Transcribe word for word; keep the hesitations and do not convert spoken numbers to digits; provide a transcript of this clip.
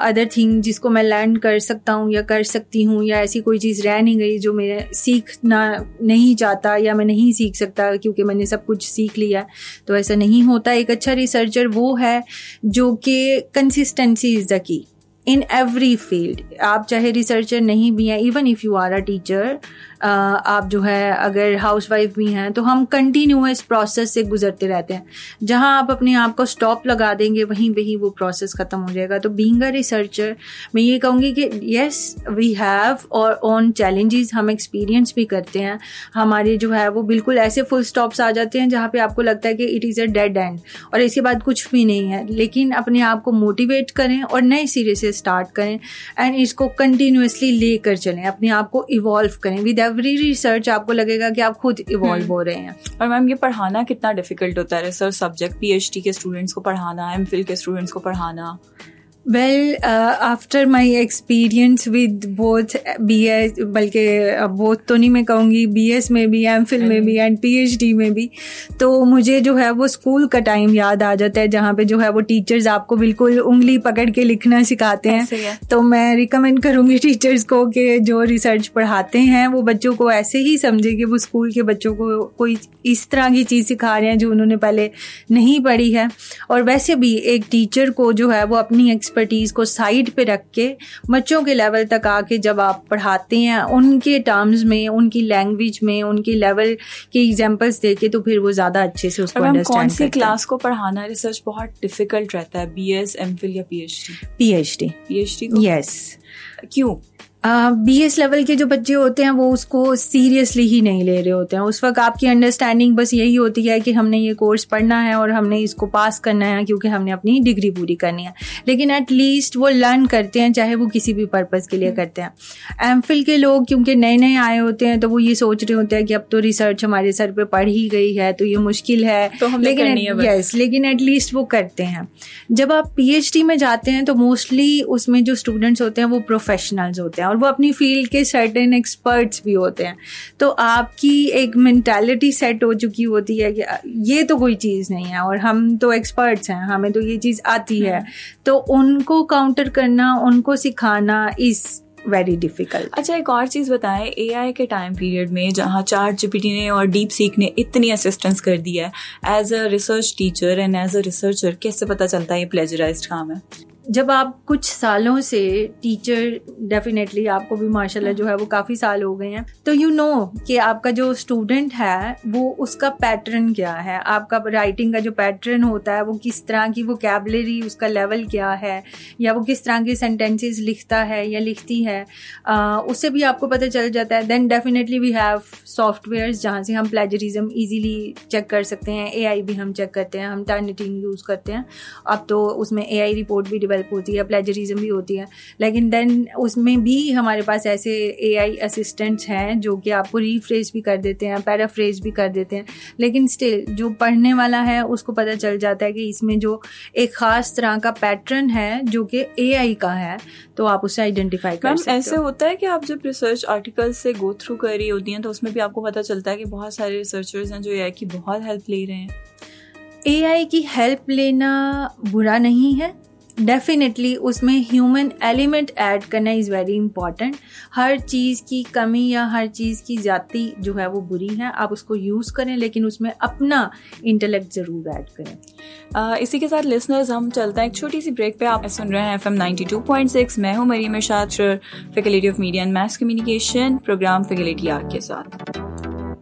Other thing जिसको मैं learn कर सकता हूँ या कर सकती हूँ, या ऐसी कोई चीज़ रह नहीं गई जो मैं सीखना नहीं चाहता या मैं नहीं सीख सकता क्योंकि मैंने सब कुछ सीख लिया, तो ऐसा नहीं होता। एक अच्छा रिसर्चर वो है जो कि consistency is the key in every field. आप चाहे रिसर्चर नहीं भी हैं, even if you are a teacher, आप जो है अगर हाउसवाइफ भी हैं, तो हम कंटिन्यूअस प्रोसेस से गुजरते रहते हैं। जहां आप अपने आप को स्टॉप लगा देंगे वहीं पे ही वो प्रोसेस ख़त्म हो जाएगा। तो बीइंग अ रिसर्चर मैं ये कहूँगी कि येस वी हैव और ऑन चैलेंजेस हम एक्सपीरियंस भी करते हैं। हमारे जो है वो बिल्कुल ऐसे फुल स्टॉप्स आ जाते हैं जहाँ पे आपको लगता है कि it is a dead and और इसके बाद कुछ भी नहीं है, लेकिन अपने आप को मोटिवेट करें और नए सिरे से स्टार्ट करें एंड इसको कंटिन्यूअसली लेकर चलें, अपने आप को इवॉल्व करें। विद एवरी रिसर्च आपको लगेगा कि आप खुद इवॉल्व हो रहे हैं। और मैम ये पढ़ाना कितना डिफिकल्ट होता है, रिसर्च सब्जेक्ट, पीएचडी के स्टूडेंट्स को पढ़ाना, एमफिल के स्टूडेंट्स को पढ़ाना? Well after my experience with both B S, बल्कि बोथ तो नहीं मैं कहूँगी, बी एस में भी, एम फिल में भी एंड पी एच डी में भी, तो मुझे जो है वो स्कूल का टाइम याद आ जाता है जहाँ पे जो है वो टीचर्स आपको बिल्कुल उंगली पकड़ के लिखना सिखाते हैं। तो मैं रिकमेंड करूँगी टीचर्स को कि जो रिसर्च पढ़ाते हैं वो बच्चों को ऐसे ही समझे कि वो स्कूल के बच्चों को कोई इस तरह की चीज़ सिखा रहे हैं जो उन्होंने पहले नहीं पढ़ी है। और वैसे भी एक टीचर को जो है वो अपनी एक्सपर्टीज को साइड पे रख के बच्चों के लेवल तक आके जब आप पढ़ाते हैं उनके टर्म्स में, उनकी लैंग्वेज में, उनके लेवल के एग्जांपल्स देके, तो फिर वो ज़्यादा अच्छे से उसको अंडरस्टैंड करते हैं। कौन सी क्लास को पढ़ाना रिसर्च बहुत डिफिकल्ट रहता है, बीएस, एमफिल या पीएचडी? पीएचडी। पीएचडी को? यस। क्यों? बी एस लेवल के जो बच्चे होते हैं वो उसको सीरियसली ही नहीं ले रहे होते हैं। उस वक्त आपकी अंडरस्टैंडिंग बस यही होती है कि हमने ये कोर्स पढ़ना है और हमने इसको पास करना है क्योंकि हमने अपनी डिग्री पूरी करनी है, लेकिन एट लीस्ट वो लर्न करते हैं, चाहे वो किसी भी पर्पज़ के लिए करते हैं। एम फिल के लोग क्योंकि नए नए आए होते हैं तो वो ये सोच रहे होते हैं कि अब तो रिसर्च हमारे सर पे पढ़ ही गई है तो ये मुश्किल है, तो लेकिन यस लेकिन एटलीस्ट वो करते हैं। जब आप पी एच डी में जाते हैं तो मोस्टली उसमें जो स्टूडेंट्स होते हैं वो प्रोफेशनल्स होते हैं और वो अपनी फील्ड के सर्टेन एक्सपर्ट्स भी होते हैं। तो आपकी एक मेंटालिटी सेट हो चुकी होती है कि ये तो कोई चीज़ नहीं है और हम तो एक्सपर्ट्स हैं, हमें तो ये चीज़ आती है। तो उनको काउंटर करना, उनको सिखाना इज़ वेरी डिफिकल्ट। अच्छा, एक और चीज़ बताएं, एआई के टाइम पीरियड में जहाँ चैट जीपीटी ने और डीप सीक ने इतनी असिस्टेंस कर दी है, as a research teacher and as a researcher कैसे पता चलता है ये प्लेजराइज्ड काम है? जब आप कुछ सालों से टीचर, डेफिनेटली आपको भी माशाल्लाह जो है वो काफ़ी साल हो गए हैं, तो यू नो कि आपका जो स्टूडेंट है वो उसका पैटर्न क्या है, आपका राइटिंग का जो पैटर्न होता है वो किस तरह की वोकैबुलरी, उसका लेवल क्या है, या वो किस तरह के सेंटेंसेस लिखता है या लिखती है, आ, उससे भी आपको पता चल जाता है। Then definitely we have softwares जहाँ से हम प्लेजरिज्म ईजीली चेक कर सकते हैं। एआई भी हम चेक करते हैं, हम टर्निटिंग यूज़ करते हैं। अब तो उसमें एआई रिपोर्ट भी होती है, प्लेजरिज्म भी होती है, लेकिन देन उसमें भी हमारे पास ऐसे एआई असिस्टेंट्स हैं जो कि आपको रीफ्रेज भी कर देते हैं, पैराफ्रेज भी कर देते हैं, लेकिन स्टिल जो पढ़ने वाला है उसको पता चल जाता है कि इसमें जो एक खास तरह का पैटर्न है जो कि एआई का है, तो आप उसे आइडेंटिफाई कर सकते हो। ऐसे होता है कि आप जब रिसर्च आर्टिकल्स से गो थ्रू कर रही होती हैं तो उसमें भी आपको पता चलता है कि बहुत सारे रिसर्चर्स हैं जो एआई की बहुत हेल्प ले रहे हैं? एआई की हेल्प लेना बुरा नहीं है, डेफिनेटली उसमें ह्यूमन एलिमेंट ऐड करना इज़ वेरी इंपॉर्टेंट। हर चीज़ की कमी या हर चीज़ की ज़्यादती जो है वो बुरी है, आप उसको यूज़ करें लेकिन उसमें अपना इंटेलेक्ट ज़रूर ऐड करें। uh, इसी के साथ लिसनर्स हम चलते हैं एक छोटी सी ब्रेक पे। आप सुन रहे हैं F M ninety two point six. मैं हूँ मरीम इरशाद, faculty of media and mass communication, programme faculty are के साथ।